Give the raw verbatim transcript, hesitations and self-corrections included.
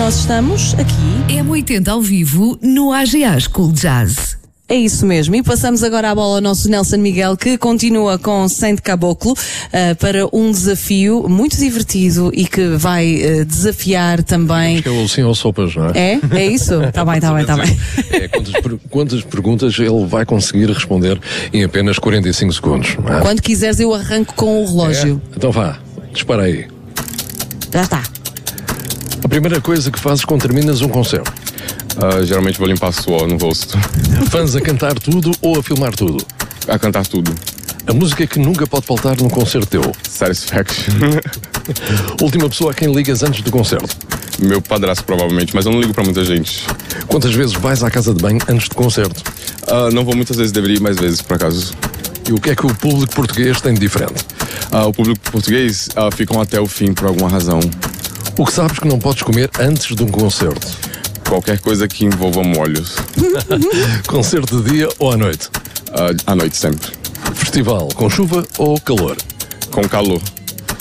nós estamos aqui. M oitenta ao vivo no A G A School Jazz. É isso mesmo, e passamos agora a bola ao nosso Nelson Miguel, que continua com Saint Caboclo uh, para um desafio muito divertido e que vai uh, desafiar também... Acho que é o sim ou sopas, não é? É? É isso? Está bem, está bem, está bem. É, quantas, quantas perguntas ele vai conseguir responder em apenas quarenta e cinco segundos, não é? Quando quiseres eu arranco com o relógio. É? Então vá, dispara aí. Já está. A primeira coisa que fazes quando terminas um concerto? Uh, geralmente vou limpar suor no rosto. Fãs a cantar tudo ou a filmar tudo? A cantar tudo. A música que nunca pode faltar num concerto teu? Satisfaction. Última pessoa a quem ligas antes do concerto? Meu padrasto, provavelmente, mas eu não ligo pra muita gente. Quantas vezes vais à casa de banho antes do concerto? Uh, não vou muitas vezes, deveria ir mais vezes, por acaso. E o que é que o público português tem de diferente? Uh, o público português uh, ficam até o fim por alguma razão. O que sabes que não podes comer antes de um concerto? Qualquer coisa que envolva molhos. Concerto de dia ou à noite? Uh, à noite sempre. Festival com chuva ou calor? Com calor.